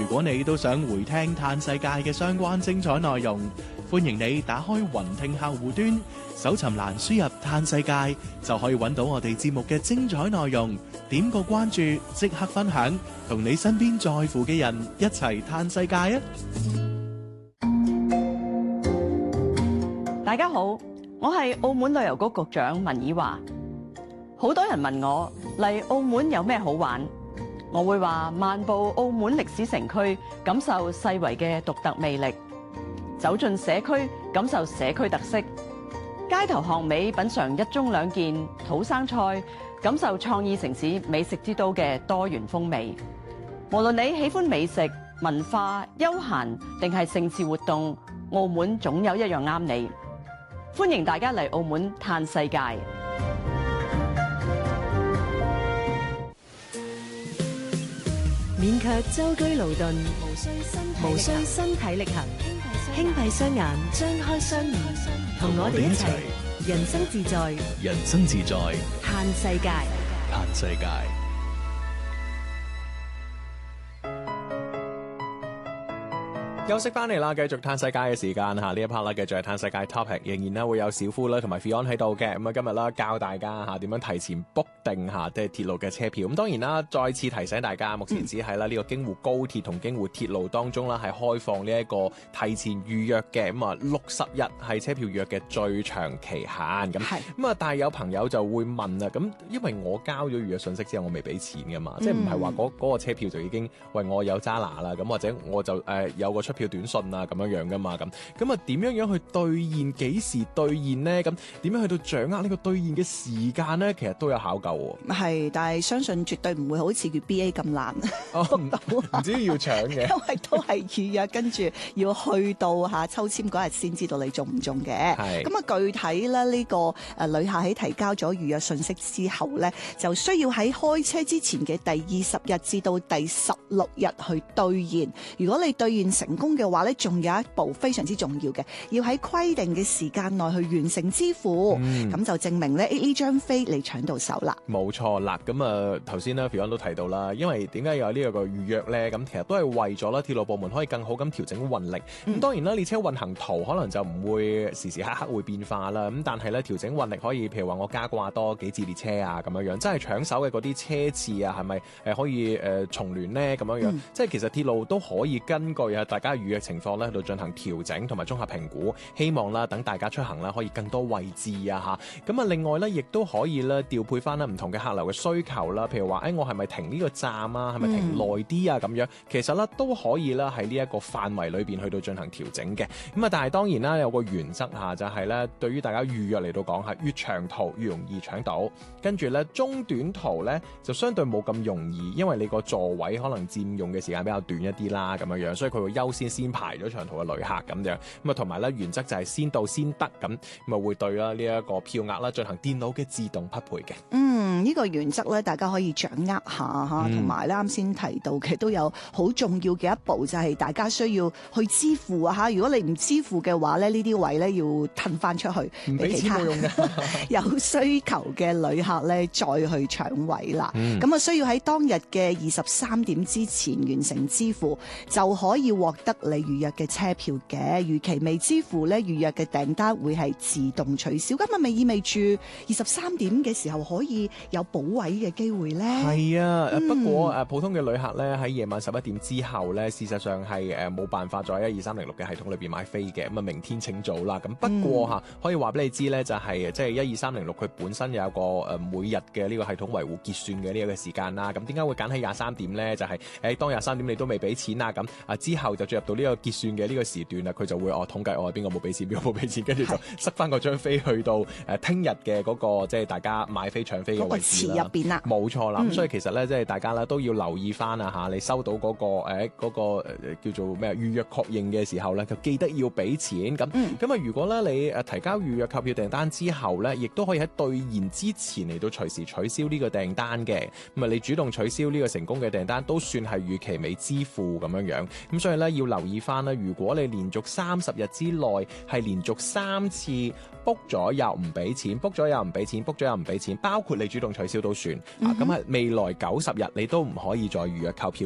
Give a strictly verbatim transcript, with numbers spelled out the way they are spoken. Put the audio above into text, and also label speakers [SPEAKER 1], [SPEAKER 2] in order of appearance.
[SPEAKER 1] 果你都想回聽嘆世界嘅相關精彩內容，歡迎你打開雲聽客戶端，搜尋欄輸入嘆世界，就可以揾到我哋節目嘅精彩內容。點個關注，即刻分享，同你身邊在乎嘅人一齊嘆世界啊！
[SPEAKER 2] 大家好，我係澳門旅遊局局長文綺華。好多人問我嚟澳門有咩好玩，我會話漫步澳門歷史城區，感受世遺嘅獨特魅力；走進社區，感受社區特色；街頭巷尾品嚐一盅兩件土生菜，感受創意城市美食之都嘅多元風味。無論你喜歡美食、文化、休閒定係盛事活動，澳門總有一樣啱你。歡迎大家嚟澳門嘆世界。
[SPEAKER 3] 免卻舟車勞頓，無需身體力行，輕閉雙眼，張開雙耳，同我哋一齊人生自在，
[SPEAKER 1] 人生自在，
[SPEAKER 3] 嘆世界，
[SPEAKER 1] 嘆世界。
[SPEAKER 4] 休息翻嚟啦，繼續嘆世界嘅時間嚇，呢一 part 啦，繼續係嘆世界 topic，仍然咧會有小夫啦同埋 Fion 喺度嘅。咁啊今日啦教大家嚇點樣提前 book 定下即係鐵路嘅車票。咁當然啦，再次提醒大家，目前只係啦呢個京滬高鐵同京滬鐵路當中啦係開放呢一個提前預約嘅。咁啊六十日係車票預約嘅最長期限。咁咁啊，但係有朋友就會問啦，咁因為我交咗預約信息之後，我未俾錢㗎嘛，嗯、即係唔係話嗰嗰個車票就已經為我有揸拿啦，咁或者我就誒、呃、有個出票短信啊咁樣樣噶嘛，咁咁啊點樣樣去兌現，幾時兌現呢？咁點樣去到掌握呢個兌現嘅時間呢？其實都有考究喎。
[SPEAKER 5] 係，但係相信絕對唔會好似粵 B A 咁難唔到，
[SPEAKER 4] 唔知要搶嘅，
[SPEAKER 5] 因為都係預約，跟住要去到嚇抽籤嗰日先知道你中唔中嘅。係咁啊，具體咧呢個誒旅客喺提交咗預約信息之後咧，就需要喺開車之前嘅第二十日至到第十六日去兌現。如果你兌現成功嘅話咧，仲有一步非常之重要嘅，要喺規定嘅時間內去完成支付，咁、嗯、就證明咧呢張飛你搶到手啦。
[SPEAKER 4] 冇錯啦，咁啊頭先咧 Fion 都提到啦，因為點解有呢個預約咧？咁其實都係為咗啦，鐵路部門可以更好咁調整運力。咁、嗯、當然啦，列車運行途可能就唔會時時刻刻會變化啦。咁但係咧調整運力可以，譬如話我加掛多幾節列車啊，咁樣樣真係搶手嘅嗰啲車次啊，係咪誒可以誒、呃、重聯呢？咁樣樣、嗯、即係其實鐵路都可以根據啊大家預約情況咧，喺度進行調整同埋綜合評估，希望啦等大家出行啦可以更多位置啊嚇。咁啊，另外咧亦都可以咧調配翻啦唔同嘅客流嘅需求啦。譬如話，誒、哎、我係咪停呢個站啊？係咪停耐啲啊？咁樣其實咧都可以啦喺呢一個範圍裏邊去到進行調整嘅。咁啊，但係當然啦，有個原則嚇，就係咧對於大家預約嚟到講係越長途越容易搶到，跟住咧中短途咧就相對冇咁容易，因為你個座位可能佔用嘅時間比較短一啲啦，咁樣樣，所以佢會優先先排咗長途嘅旅客咁樣。咁啊，同埋咧原則就係先到先得咁，咁啊會對啦呢一個票額啦進行電腦嘅自動匹配嘅。
[SPEAKER 5] 嗯，呢、這個原則咧大家可以掌握下嚇，同埋咧啱先提到嘅都有好重要嘅一步，就係大家需要去支付啊嚇。如果你唔支付嘅話咧，呢啲位咧要褪翻出去，
[SPEAKER 4] 唔俾錢冇用嘅。
[SPEAKER 5] 有需求嘅旅客咧再去搶位啦。咁、嗯、啊需要喺當日嘅二十三點之前完成支付，就可以獲得你預約嘅車票嘅。逾期未支付咧，預約嘅訂單會係自動取消。咁係咪意味住二十三點嘅時候可以有補位嘅機會咧？
[SPEAKER 4] 係啊、嗯，不過誒普通嘅旅客咧喺夜晚十一點之後咧，事實上係誒冇辦法在一二三零六嘅系統裏邊買飛嘅。咁啊，明天請早啦。咁不過嚇、嗯、可以話俾你知咧，就係即係一二三零六佢本身有一個誒每日嘅呢個系統維護結算嘅呢一個時間啦。咁點解會揀喺廿三點咧？就係、是、誒當廿三點你都未俾錢啊，咁啊之後就進入到呢個結算嘅呢個時段啦，佢就會哦統計我係邊個冇俾錢，邊個冇俾錢，跟住就塞翻嗰張飛去到誒聽日嘅嗰個即係大家買飛搶飛嘅位置啦。入邊啦，冇錯啦。咁、嗯、所以其實咧，即係大家咧都要留意翻啊嚇，你收到嗰、嗰個誒嗰、欸嗰個呃、叫做咩預約確認嘅時候咧，就記得要俾錢。咁咁啊，如果咧你誒提交預約購票訂單之後咧，亦都可以喺兌現之前嚟到隨時取消呢個訂單嘅。咁啊，你主動取消呢個成功嘅訂單，都算係逾期未支付咁樣樣。咁所以咧要留意翻啦，如果你連續三十日之內係連續三次 book 咗又唔俾錢 ，book 咗又唔俾錢 ，book 咗又唔俾錢，包括你主動取消都算。嗯、啊，咁啊未來九十日你都唔可以再預約購票